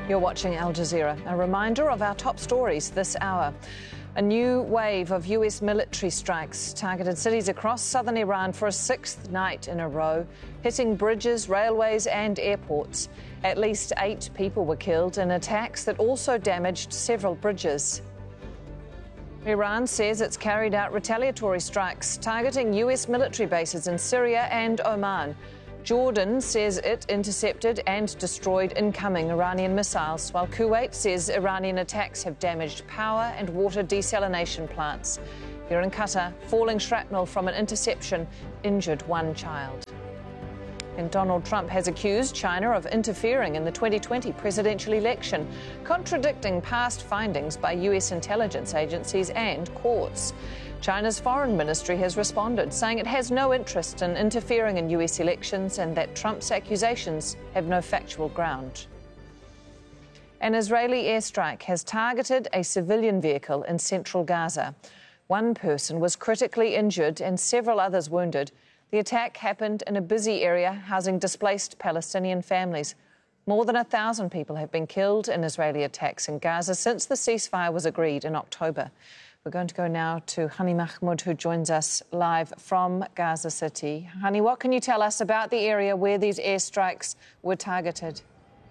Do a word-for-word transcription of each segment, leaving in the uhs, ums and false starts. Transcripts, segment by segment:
You're watching Al Jazeera. A reminder of our top stories this hour. A new wave of U S military strikes targeted cities across southern Iran for a sixth night in a row, hitting bridges, railways and airports. At least eight people were killed in attacks that also damaged several bridges. Iran says it's carried out retaliatory strikes targeting U S military bases in Syria and Oman. Jordan says it intercepted and destroyed incoming Iranian missiles, while Kuwait says Iranian attacks have damaged power and water desalination plants. Here in Qatar, falling shrapnel from an interception injured one child. And Donald Trump has accused China of interfering in the twenty twenty presidential election, contradicting past findings by U S intelligence agencies and courts. China's foreign ministry has responded, saying it has no interest in interfering in U S elections and that Trump's accusations have no factual ground. An Israeli airstrike has targeted a civilian vehicle in central Gaza. One person was critically injured and several others wounded. The attack happened in a busy area housing displaced Palestinian families. More than a thousand people have been killed in Israeli attacks in Gaza since the ceasefire was agreed in October. We're going to go now to Hani Mahmoud, who joins us live from Gaza City. Hani, what can you tell us about the area where these airstrikes were targeted?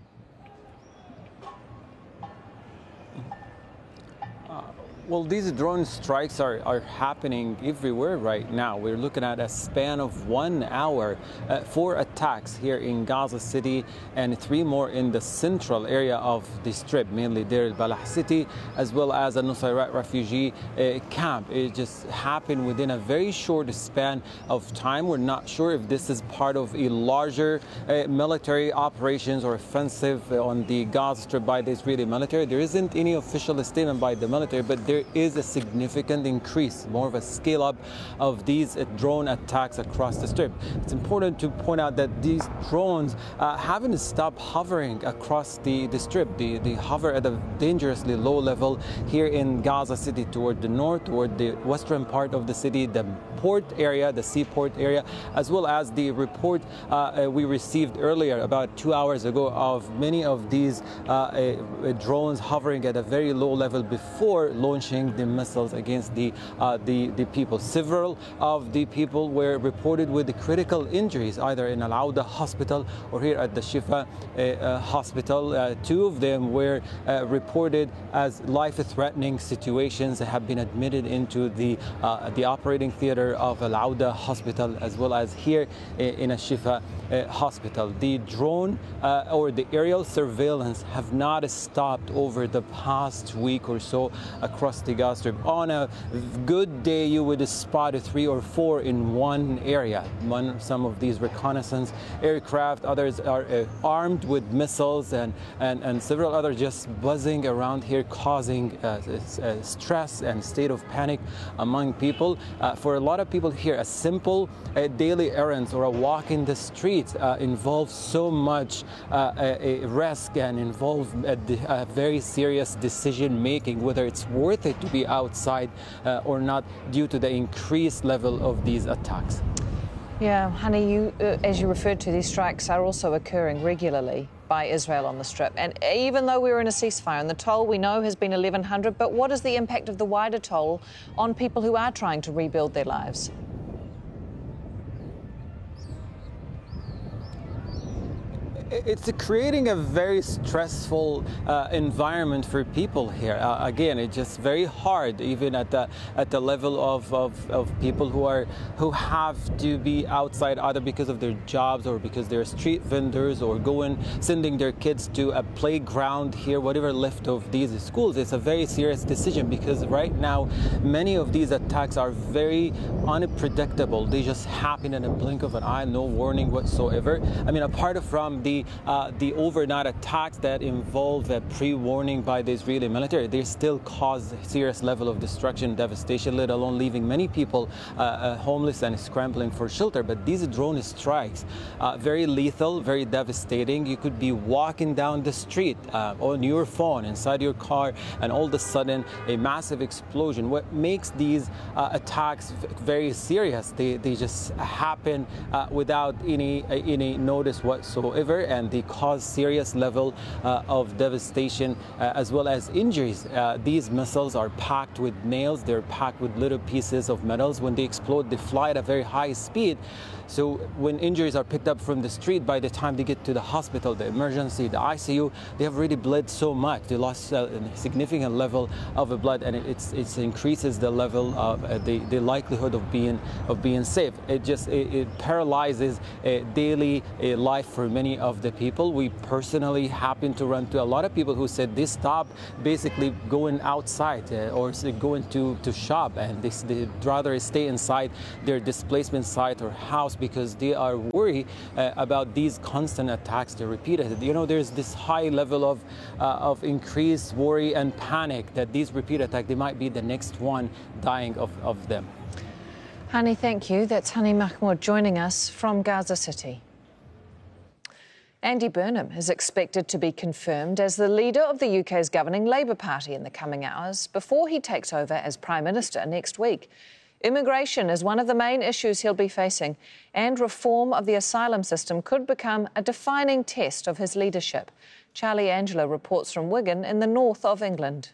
Well, these drone strikes are, are happening everywhere right now. We're looking at a span of one hour, uh, four attacks here in Gaza City and three more in the central area of the Strip, mainly Deir al-Balah City, as well as a Nusayrat refugee uh, camp. It just happened within a very short span of time. We're not sure if this is part of a larger uh, military operations or offensive on the Gaza Strip by the Israeli military. There isn't any official statement by the military, but there There is a significant increase, more of a scale up of these uh, drone attacks across the Strip. It's important to point out that these drones uh, haven't stopped hovering across the, the Strip. They, they hover at a dangerously low level here in Gaza City toward the north, toward the western part of the city, the port area, the seaport area, as well as the report uh, we received earlier about two hours ago of many of these uh, uh, drones hovering at a very low level before launching the missiles against the, uh, the the people. Several of the people were reported with critical injuries, either in Al Auda Hospital or here at the Shifa uh, uh, Hospital. Uh, two of them were uh, reported as life-threatening situations, have been admitted into the uh, the operating theater of Al Auda Hospital, as well as here in a Shifa uh, Hospital. The drone uh, or the aerial surveillance have not stopped over the past week or so across the Gaza Strip. On a good day, you would spot three or four in one area. One, some of these reconnaissance aircraft, others are uh, armed with missiles, and, and, and several others just buzzing around here, causing uh, uh, stress and state of panic among people. Uh, for a lot of people here, a simple uh, daily errands or a walk in the streets uh, involves so much uh, a, a risk and involve a, a very serious decision making, whether it's worth it to be outside uh, or not, due to the increased level of these attacks. Yeah, Hani, you, uh, as you referred to, these strikes are also occurring regularly by Israel on the Strip. And even though we're in a ceasefire, and the toll we know has been eleven hundred, but what is the impact of the wider toll on people who are trying to rebuild their lives? It's creating a very stressful uh, environment for people here. Uh, again, it's just very hard, even at the at the level of, of, of people who are who have to be outside, either because of their jobs or because they're street vendors or going sending their kids to a playground here, whatever left of these schools. It's a very serious decision, because right now many of these attacks are very unpredictable. They just happen in a blink of an eye, no warning whatsoever. I mean, apart from the uh, the overnight attacks that involve a pre-warning by the Israeli military, they still cause serious level of destruction, devastation, let alone leaving many people uh, uh, homeless and scrambling for shelter. But these drone strikes, uh, very lethal, very devastating. You could be walking down the street uh, on your phone, inside your car, and all of a sudden a massive explosion. What makes these uh, attacks very serious, they, they just happen uh, without any, any notice whatsoever. and they cause serious level uh, of devastation uh, as well as injuries. Uh, these missiles are packed with nails, they're packed with little pieces of metals. When they explode, they fly at a very high speed. So when injuries are picked up from the street, by the time they get to the hospital, the emergency, the I C U, they have already bled so much. They lost a significant level of blood, and it it's, increases the level of uh, the, the likelihood of being of being safe. It just it, it paralyzes uh, daily uh, life for many of the people. We personally happen to run to a lot of people who said they stop basically going outside uh, or going to, to shop, and they, they'd rather stay inside their displacement site or house because they are worried uh, about these constant attacks. They're repeated. You know, there's this high level of uh, of increased worry and panic that these repeat attacks, they might be the next one dying of, of them. Hani, thank you. That's Hani Mahmoud joining us from Gaza City. Andy Burnham is expected to be confirmed as the leader of the U K's governing Labour Party in the coming hours before he takes over as Prime Minister next week. Immigration is one of the main issues he'll be facing, and reform of the asylum system could become a defining test of his leadership. Charlie Angela reports from Wigan in the north of England.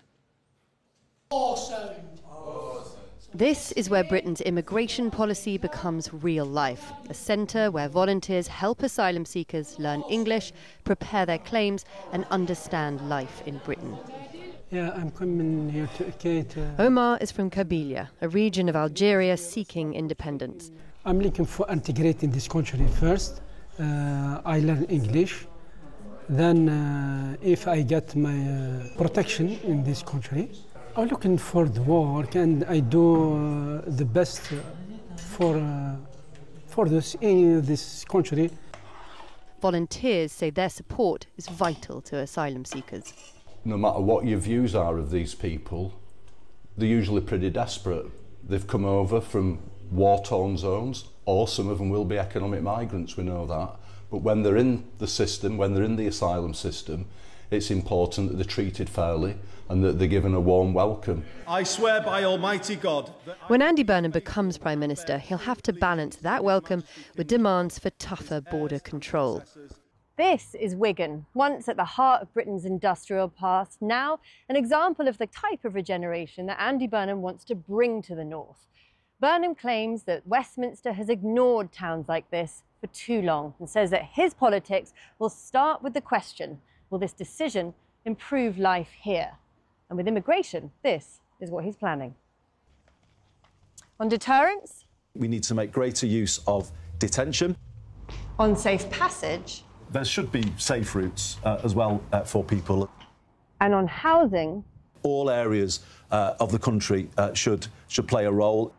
This is where Britain's immigration policy becomes real life, a centre where volunteers help asylum seekers learn English, prepare their claims and understand life in Britain. Yeah, I'm coming here to educate. Uh, Omar is from Kabylia, a region of Algeria seeking independence. I'm looking for integrating this country first. Uh, I learn English. Then, uh, if I get my uh, protection in this country, I'm looking for the work, and I do uh, the best for uh, for this in this country. Volunteers say their support is vital to asylum seekers. No matter what your views are of these people, they're usually pretty desperate. They've come over from war-torn zones, or some of them will be economic migrants, we know that. But when they're in the system, when they're in the asylum system, it's important that they're treated fairly and that they're given a warm welcome. I swear by Almighty God. When Andy Burnham becomes Prime Minister, he'll have to balance that welcome with demands for tougher border control. This is Wigan, once at the heart of Britain's industrial past, now an example of the type of regeneration that Andy Burnham wants to bring to the north. Burnham claims that Westminster has ignored towns like this for too long and says that his politics will start with the question, will this decision improve life here? And with immigration, this is what he's planning. On deterrence? We need to make greater use of detention. On safe passage? There should be safe routes uh, as well uh, for people. And on housing? All areas uh, of the country uh, should, should play a role.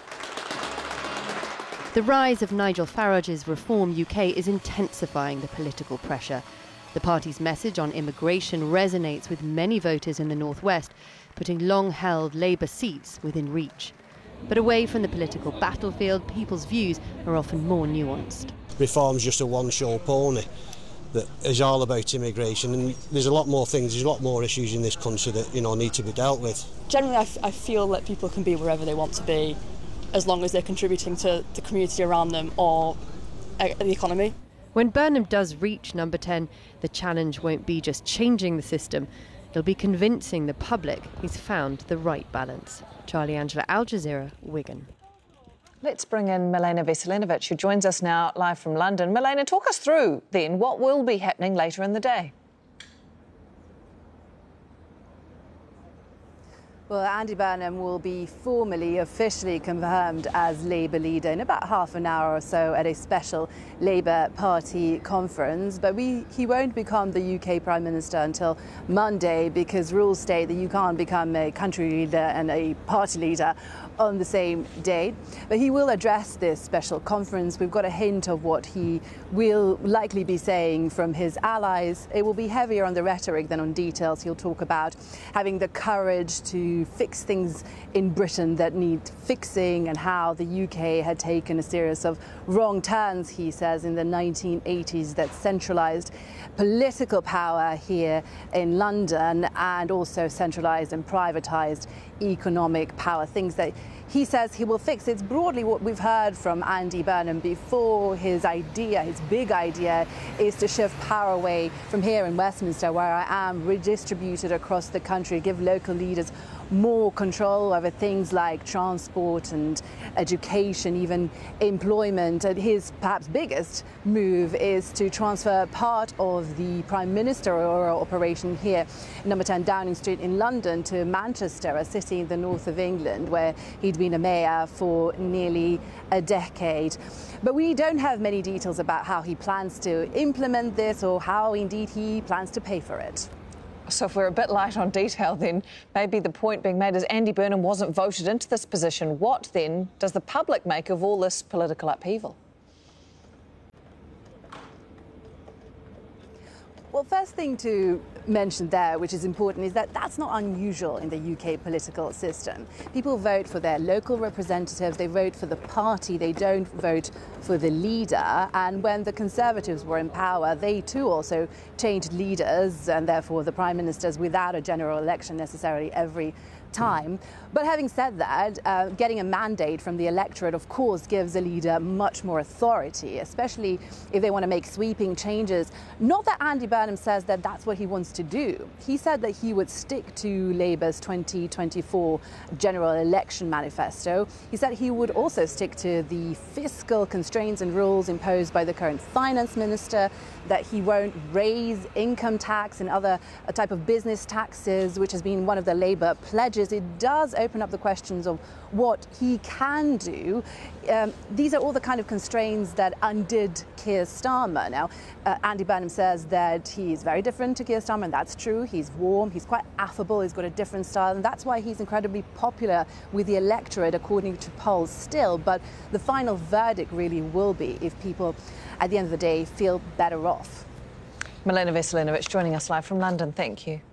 The rise of Nigel Farage's Reform U K is intensifying the political pressure. The party's message on immigration resonates with many voters in the northwest, putting long-held Labour seats within reach. But away from the political battlefield, people's views are often more nuanced. Reform's just a one-show pony that is all about immigration, and there's a lot more things, there's a lot more issues in this country that, you know, need to be dealt with. Generally, I, f- I feel that people can be wherever they want to be, as long as they're contributing to the community around them or uh, the economy. When Burnham does reach number ten, the challenge won't be just changing the system, it'll be convincing the public he's found the right balance. Charlie Angela, Al Jazeera, Wigan. Let's bring in Milena Veselinovic, who joins us now live from London. Milena, talk us through, then, what will be happening later in the day. Well, Andy Burnham will be formally, officially confirmed as Labour leader in about half an hour or so at a special Labour Party conference. But we, he won't become the U K Prime Minister until Monday, because rules state that you can't become a country leader and a party leader on the same day. But he will address this special conference. We've got a hint of what he will likely be saying from his allies. It will be heavier on the rhetoric than on details. He'll talk about having the courage to fix things in Britain that need fixing, and how the U K had taken a series of wrong turns, he says, in the nineteen eighties that centralised political power here in London and also centralised and privatised economic power, things that he says he will fix. It's broadly what we've heard from Andy Burnham before. His idea, his big idea, is to shift power away from here in Westminster, where I am, redistributed across the country, give local leaders more control over things like transport and education, even employment. And his perhaps biggest move is to transfer part of the Prime Ministerial operation here, number ten Downing Street in London, to Manchester, a city in the north of England, where he'd been a mayor for nearly a decade. But we don't have many details about how he plans to implement this or how indeed he plans to pay for it. So if we're a bit light on detail, then maybe the point being made is Andy Burnham wasn't voted into this position. What, then, does the public make of all this political upheaval? Well, first thing to mention there, which is important, is that that's not unusual in the U K political system. People vote for their local representatives, they vote for the party, they don't vote for the leader. And when the Conservatives were in power, they too also changed leaders and therefore the prime ministers without a general election necessarily every time. But having said that, uh, getting a mandate from the electorate, of course, gives a leader much more authority, especially if they want to make sweeping changes. Not that Andy Burnham says that that's what he wants to do. He said that he would stick to Labour's twenty twenty-four general election manifesto. He said he would also stick to the fiscal constraints and rules imposed by the current finance minister, that he won't raise income tax and other uh, type of business taxes, which has been one of the Labour pledges. It does open up the questions of what he can do. Um, these are all the kind of constraints that undid Keir Starmer. Now, uh, Andy Burnham says that he's very different to Keir Starmer, and that's true. He's warm, he's quite affable, he's got a different style, and that's why he's incredibly popular with the electorate, according to polls still. But the final verdict really will be if people, at the end of the day, feel better off. Milena Veselinovic joining us live from London. Thank you.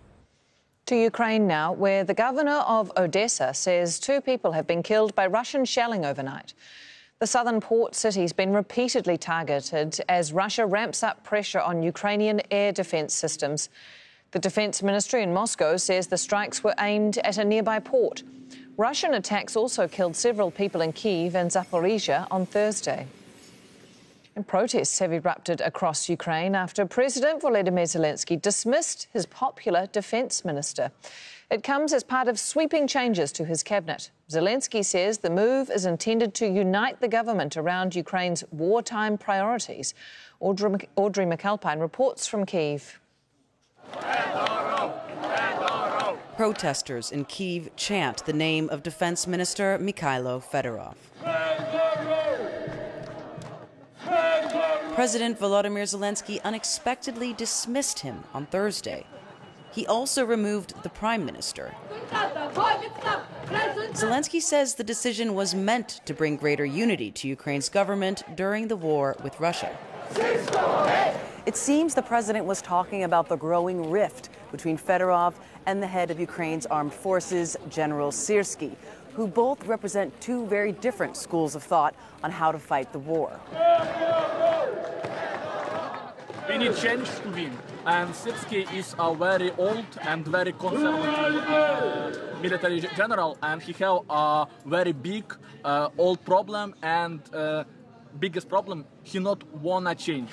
To Ukraine now, where the governor of Odessa says two people have been killed by Russian shelling overnight. The southern port city's been repeatedly targeted as Russia ramps up pressure on Ukrainian air defence systems. The Defence Ministry in Moscow says the strikes were aimed at a nearby port. Russian attacks also killed several people in Kyiv and Zaporizhia on Thursday. And protests have erupted across Ukraine after President Volodymyr Zelensky dismissed his popular defence minister. It comes as part of sweeping changes to his cabinet. Zelensky says the move is intended to unite the government around Ukraine's wartime priorities. Audrey, Audrey McAlpine reports from Kyiv. Protesters in Kyiv chant the name of Defence Minister Mikhailo Fedorov. President Volodymyr Zelensky unexpectedly dismissed him on Thursday. He also removed the prime minister. Zelensky says the decision was meant to bring greater unity to Ukraine's government during the war with Russia. It seems the president was talking about the growing rift between Fedorov and the head of Ukraine's armed forces, General Syrskyi, who both represent two very different schools of thought on how to fight the war. We need change to win, and Syrskyi is a very old and very conservative uh, military general, and he has a very big uh, old problem, and uh, biggest problem, he not wanna change.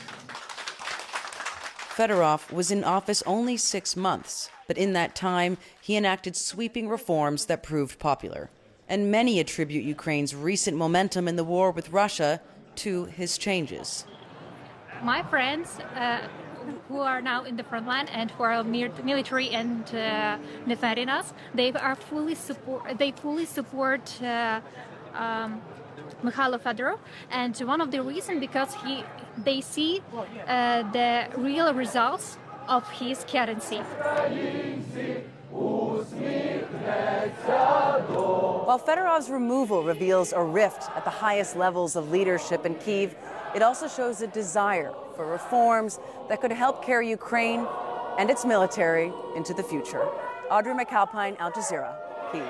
Fedorov was in office only six months, but in that time, he enacted sweeping reforms that proved popular. And many attribute Ukraine's recent momentum in the war with Russia to his changes. My friends uh, who are now in the front line and who are military and uh, defending us, they are fully support. They fully support uh, um, Mikhailo Fedorov, and one of the reasons because he they see uh, the real results of his candidacy. While Fedorov's removal reveals a rift at the highest levels of leadership in Kyiv, it also shows a desire for reforms that could help carry Ukraine and its military into the future. Audrey McAlpine, Al Jazeera, Kyiv.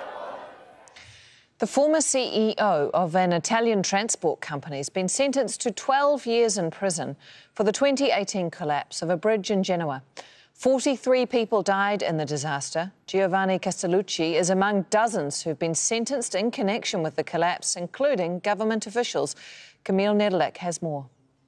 The former C E O of an Italian transport company has been sentenced to twelve years in prison for the twenty eighteen collapse of a bridge in Genoa. forty-three people died in the disaster. Giovanni Castellucci is among dozens who've been sentenced in connection with the collapse, including government officials. Camille Nedelec has more.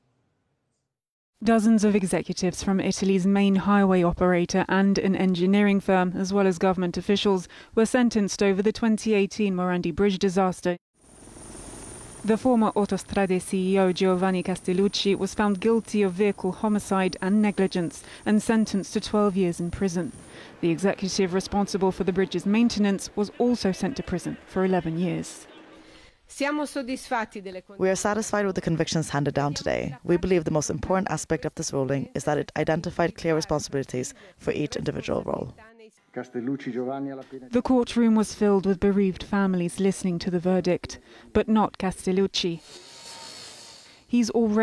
Dozens of executives from Italy's main highway operator and an engineering firm, as well as government officials, were sentenced over the twenty eighteen Morandi Bridge disaster. The former Autostrade C E O Giovanni Castellucci was found guilty of vehicle homicide and negligence and sentenced to twelve years in prison. The executive responsible for the bridge's maintenance was also sent to prison for eleven years. We are satisfied with the convictions handed down today. We believe the most important aspect of this ruling is that it identified clear responsibilities for each individual role. The courtroom was filled with bereaved families listening to the verdict, but not Castellucci. He's already